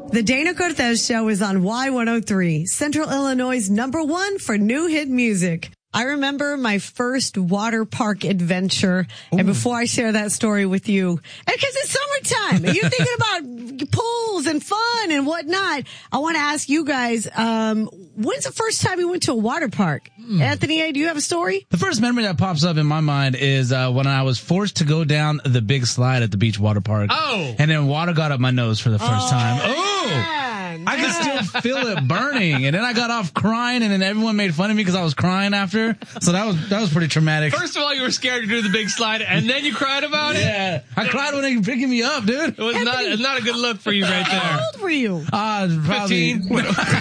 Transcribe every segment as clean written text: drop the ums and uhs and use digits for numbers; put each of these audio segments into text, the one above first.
The Dana Cortez Show is on Y103, Central Illinois' #1 for new hit music. I remember my first water park adventure. Ooh. And before I share that story with you, because it's summertime and you're thinking about pools and fun and whatnot, I want to ask you guys, when's the first time you went to a water park? Anthony A., do you have a story? The first memory that pops up in my mind is when I was forced to go down the big slide at the beach water park. Oh. And then water got up my nose for the first time. Oh! I could still feel it burning, and then I got off crying, and then everyone made fun of me because I was crying after. So that was pretty traumatic. First of all, you were scared to do the big slide, and then you cried about it. Yeah, I cried when they were picking me up, dude. It was not a good look for you right there. How old were you? Probably 15.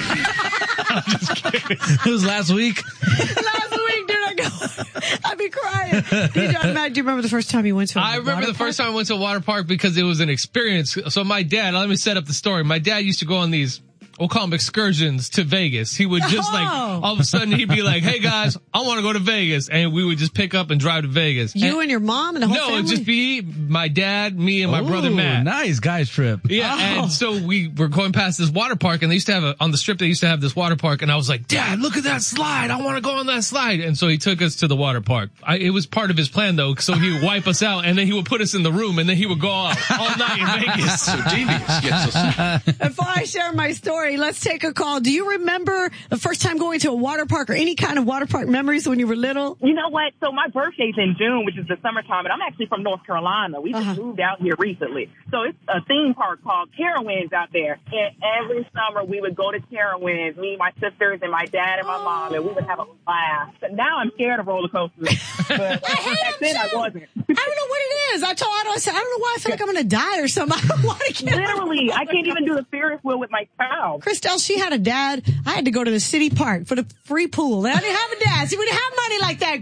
I'm just kidding. It was last week. Last week, dude, I'd be crying. Matt, do you remember the first time you went to a water park? I remember the first time I went to a water park because it was an experience. So my dad, let me set up the story. My dad used to go on these, we'll call them excursions to Vegas. He would just all of a sudden he'd be like, hey guys, I want to go to Vegas. And we would just pick up and drive to Vegas. You and your mom and the whole family? No, it'd just be my dad, me, and my brother Matt. Nice guys trip. Yeah. And so we were going past this water park, and they used to have on the strip, they used to have this water park. And I was like, Dad, look at that slide. I want to go on that slide. And so he took us to the water park. It was part of his plan though. So he would wipe us out, and then he would put us in the room, and then he would go out all night in Vegas. So devious gets us. Before I share my story, let's take a call. Do you remember the first time going to a water park or any kind of water park memories when you were little? You know what? So my birthday's in June, which is the summertime, and I'm actually from North Carolina. We just moved out here recently. So it's a theme park called Carowinds out there. And every summer we would go to Carowinds, me, my sisters, and my dad and my mom, and we would have a blast. But now I'm scared of roller coasters. But back then I wasn't. I don't know what it is. I said, I don't know why I feel like I'm going to die or something. I don't want to get Literally, I can't even do the Ferris wheel with my child. Christelle, she had a dad. I had to go to the city park for the free pool. I didn't have a dad. So we didn't have money like that,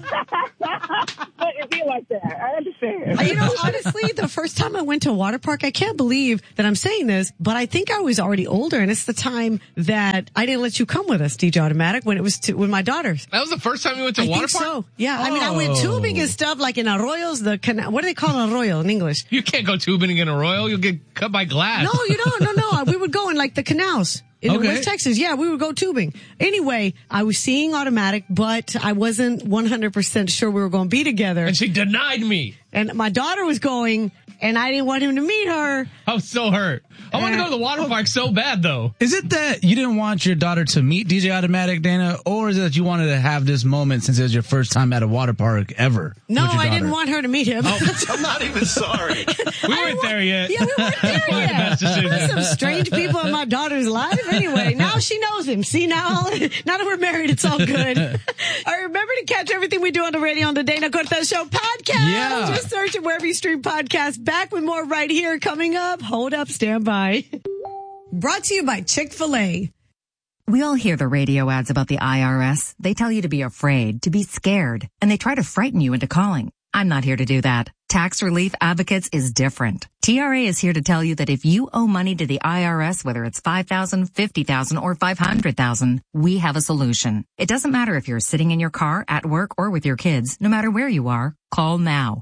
girl. But it be like that. I understand. You know, honestly, the first time I went to a water park, I can't believe that I'm saying this, but I think I was already older, and it's the time that I didn't let you come with us, DJ Automatic, when it was with my daughters. That was the first time you went to a water park? So. Yeah. I mean, I went tubing and stuff like in arroyos, what do they call an arroyo in English? You can't go tubing in a royal. You'll get cut by glass. No, you don't. No. We would go in like the canals. In West Texas, yeah, we would go tubing. Anyway, I was seeing Automatic, but I wasn't 100% sure we were going to be together. And she denied me. And my daughter was going, and I didn't want him to meet her. I was so hurt. I want to go to the water park so bad, though. Is it that you didn't want your daughter to meet DJ Automatic, Dana, or is it that you wanted to have this moment since it was your first time at a water park ever? No, I didn't want her to meet him. I'm not even sorry. We weren't there yet. Yeah, we weren't there yet. There's some strange people in my daughter's life. Anyway, now she knows him. See, now that we're married, it's all good. All right, remember to catch everything we do on the radio on the Dana Cortez Show podcast. Yeah. Just search it wherever you stream podcasts. Back with more right here coming up. Hold up, stand by. Brought to you by Chick-fil-A. We all hear the radio ads about the IRS. They tell you to be afraid, to be scared, and they try to frighten you into calling. I'm not here to do that. Tax Relief Advocates is different. TRA is here to tell you that if you owe money to the IRS, whether it's $5,000, $50,000, or $500,000, we have a solution. It doesn't matter if you're sitting in your car, at work, or with your kids. No matter where you are, call now.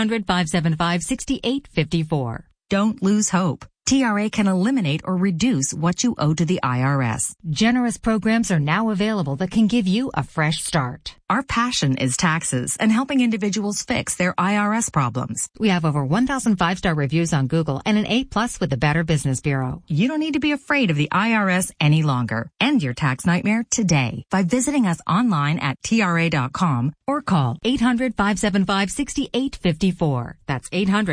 800-575-6854. Don't lose hope. TRA can eliminate or reduce what you owe to the IRS. Generous programs are now available that can give you a fresh start. Our passion is taxes and helping individuals fix their IRS problems. We have over 1,000 5-star reviews on Google and an A+ with the Better Business Bureau. You don't need to be afraid of the IRS any longer. End your tax nightmare today by visiting us online at TRA.com or call 800-575-6854. That's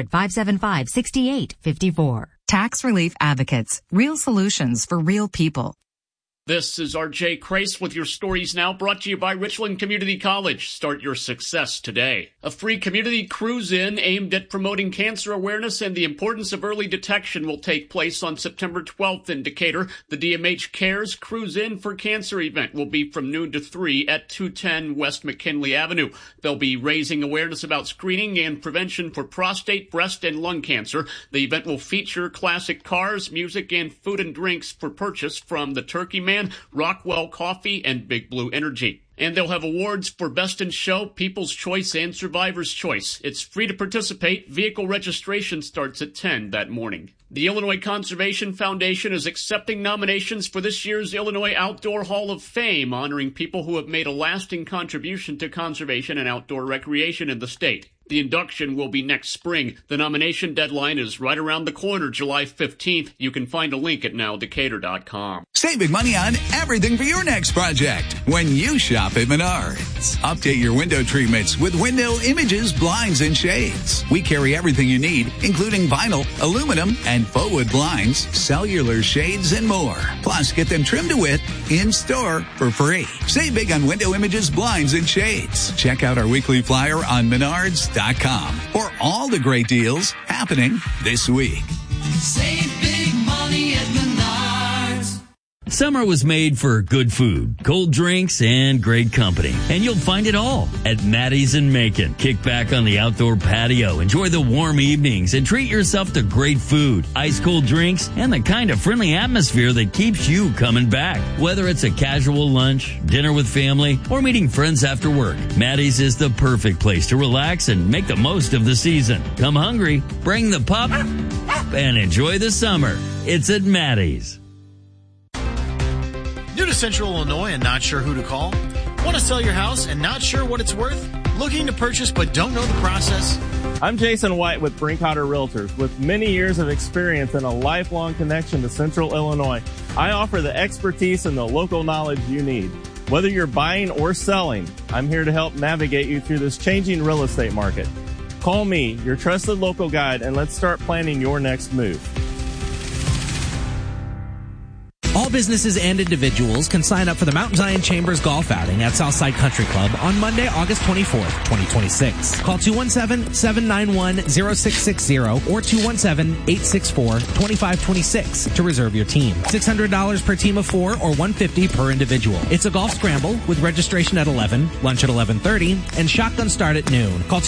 800-575-6854. Tax Relief Advocates. Real solutions for real people. This is R.J. Crace with your stories now, brought to you by Richland Community College. Start your success today. A free community cruise-in aimed at promoting cancer awareness and the importance of early detection will take place on September 12th in Decatur. The DMH Cares Cruise-In for Cancer event will be from noon to 3 at 210 West McKinley Avenue. They'll be raising awareness about screening and prevention for prostate, breast, and lung cancer. The event will feature classic cars, music, and food and drinks for purchase from the Turkey Man, Rockwell Coffee, and Big Blue Energy. And they'll have awards for Best in Show, People's Choice, and Survivor's Choice. It's free to participate. Vehicle registration starts at 10 that morning. The Illinois Conservation Foundation is accepting nominations for this year's Illinois Outdoor Hall of Fame, honoring people who have made a lasting contribution to conservation and outdoor recreation in the state. The induction will be next spring. The nomination deadline is right around the corner, July 15th. You can find a link at nowdecatur.com. Save big money on everything for your next project when you shop at Menards. Update your window treatments with Window Images, Blinds, and Shades. We carry everything you need, including vinyl, aluminum, and faux wood blinds, cellular shades, and more. Plus, get them trimmed to width in-store for free. Save big on Window Images, Blinds, and Shades. Check out our weekly flyer on Menards.com for all the great deals happening this week. Save big money at Menards. Summer was made for good food, cold drinks, and great company. And you'll find it all at Maddie's in Macon. Kick back on the outdoor patio, enjoy the warm evenings, and treat yourself to great food, ice-cold drinks, and the kind of friendly atmosphere that keeps you coming back. Whether it's a casual lunch, dinner with family, or meeting friends after work, Maddie's is the perfect place to relax and make the most of the season. Come hungry, bring the pup, and enjoy the summer. It's at Maddie's. New to Central Illinois and not sure who to call? Want to sell your house and not sure what it's worth? Looking to purchase but don't know the process? I'm Jason White with Brinkotter Realtors. With many years of experience and a lifelong connection to Central Illinois, I offer the expertise and the local knowledge you need. Whether you're buying or selling, I'm here to help navigate you through this changing real estate market. Call me, your trusted local guide, and let's start planning your next move. All businesses and individuals can sign up for the Mountain Zion Chambers Golf Outing at Southside Country Club on Monday, August 24th, 2026. Call 217-791-0660 or 217-864-2526 to reserve your team. $600 per team of 4 or $150 per individual. It's a golf scramble with registration at 11, lunch at 11:30, and shotgun start at noon. Call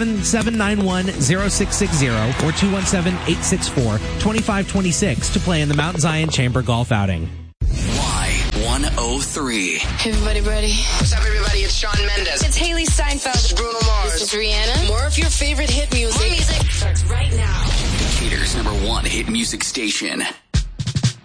217-791-0660 or 217-864-2526 to play in the Mountain Zion Chamber Golf Outing. Y103. Hey, everybody ready? What's up, everybody? It's Shawn Mendes. It's Haley Steinfeld. This is Bruno Mars. This is Rihanna. More of your favorite hit music. More music starts right now. Decatur's #1 hit music station.